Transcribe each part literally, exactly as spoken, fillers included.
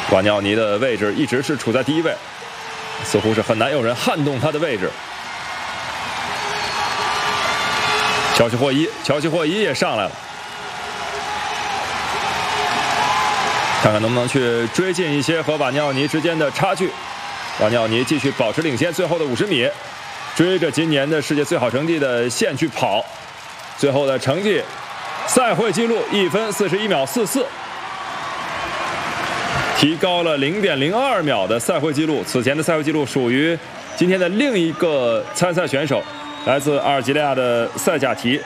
瓦尼奥尼的位置一直是处在第一位，似乎是很难有人撼动他的位置。乔西霍伊，乔西霍伊也上来了，看看能不能去追进一些和瓦尼奥尼之间的差距。瓦尼奥尼继续保持领先，最后的五十米，追着今年的世界最好成绩的线去跑，最后的成绩，赛会纪录一分四十一秒四四。提高了零点零二秒的赛会纪录，此前的赛会纪录属于今天的另一个参赛选手，来自阿尔及利亚的塞贾提。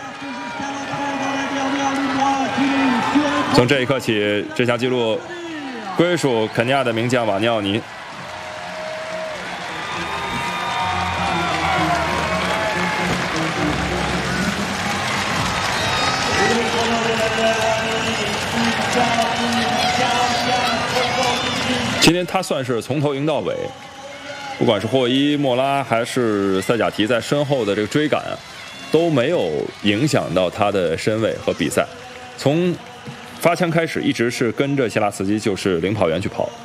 从这一刻起，这项纪录归属肯尼亚的名将瓦尼奥尼。今天他算是从头赢到尾，不管是霍伊、莫拉还是塞贾提在身后的这个追赶，都没有影响到他的身位和比赛。从发枪开始，一直是跟着谢拉茨基就是领跑员去跑。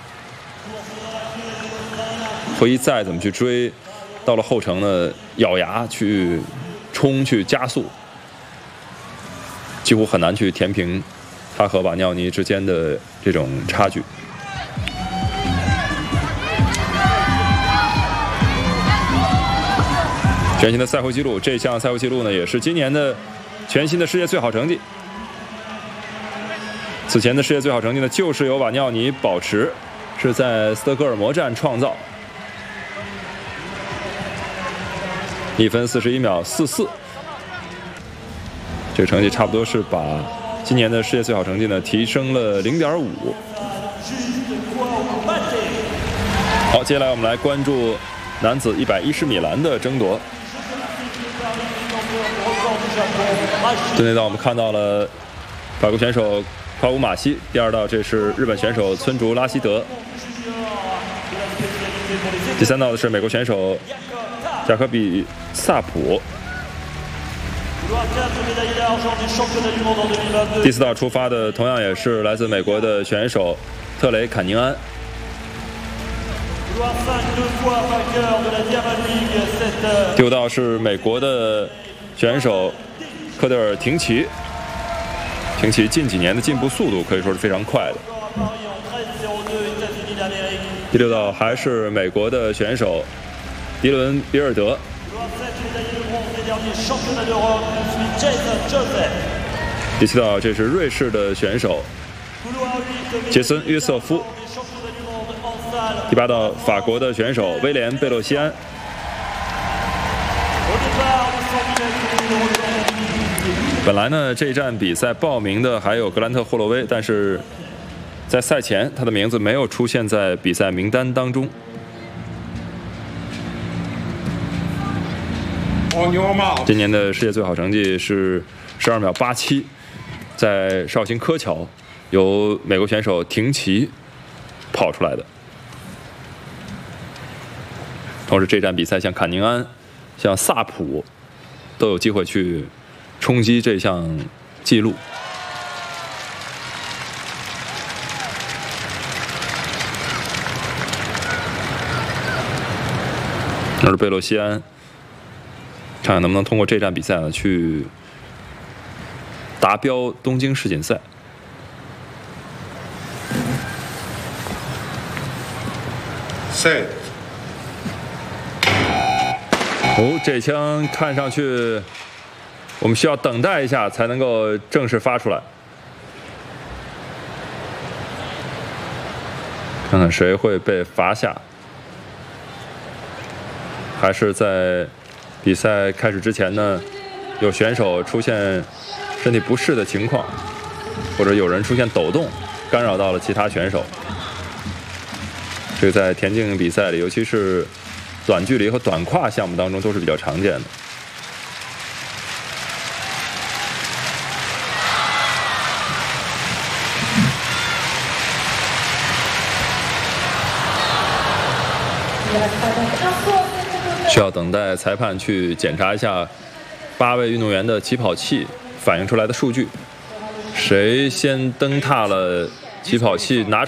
霍伊再怎么去追，到了后程呢，咬牙去冲去加速，几乎很难去填平他和瓦尼奥尼之间的这种差距。全新的赛会纪录，这项赛会纪录呢，也是今年的全新的世界最好成绩。此前的世界最好成绩呢，就是由瓦尼奥尼保持，是在斯德哥尔摩站创造，一分四十一秒四四。这个成绩差不多是把今年的世界最好成绩呢提升了零点五。好，接下来我们来关注男子一百一十米栏的争夺。队内道我们看到了法国选手夸乌马西，第二道这是日本选手村竹拉希德，第三道的是美国选手贾科比萨普，第四道出发的同样也是来自美国的选手特雷坎宁安。第五道是美国的选手科德尔廷奇，廷奇近几年的进步速度可以说是非常快的。第六道还是美国的选手迪伦比尔德。第七道这是瑞士的选手杰森约瑟夫。第八道法国的选手威廉贝洛西安。本来呢，这一站比赛报名的还有格兰特·霍洛威，但是在赛前他的名字没有出现在比赛名单当中。今年的世界最好成绩是十二秒八七，在绍兴柯桥由美国选手廷奇跑出来的。同时，这站比赛像坎宁安、像萨普都有机会去冲击这项纪录。而是贝洛西安，看看能不能通过这站比赛呢，去达标东京世锦赛。 Set。 哦，这枪看上去我们需要等待一下才能够正式发出来。看看谁会被罚下，还是在比赛开始之前呢，有选手出现身体不适的情况，或者有人出现抖动，干扰到了其他选手。这个在田径比赛里，尤其是短距离和短跨项目当中都是比较常见的。需要等待裁判去检查一下八位运动员的起跑器反映出来的数据，谁先登踏了起跑器拿出